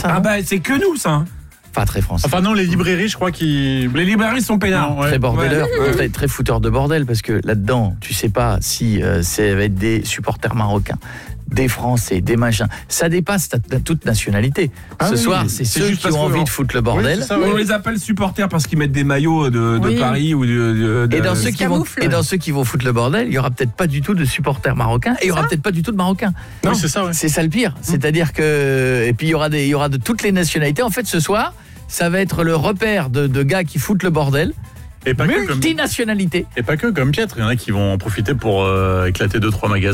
ça. Ah bah c'est que nous ça. Pas très français. Enfin non, les librairies, je crois qu'ils... Les librairies sont peinards. Non, ouais. Très bordeleur, très fouteur de bordel, parce que là-dedans, tu sais pas si ça va être des supporters marocains, des Français, des machins. Ça dépasse toute nationalité. Ce soir, c'est ceux juste qui parce ont que- envie de foutre le bordel. Oui, c'est ça, On oui. les appelle supporters parce qu'ils mettent des maillots de Paris ou de Et dans ceux qui vont foutre le bordel, il y aura peut-être pas du tout de supporters marocains et il y aura peut-être pas du tout de Marocains. Oui, c'est ça, ouais. C'est ça le pire. C'est-à-dire que et puis il y aura de toutes les nationalités. En fait, ce soir, ça va être le repère de gars qui foutent le bordel. Et pas que comme... Multinationalité. Et pas que comme Pietre, il y en a qui vont en profiter pour éclater 2-3 magasins.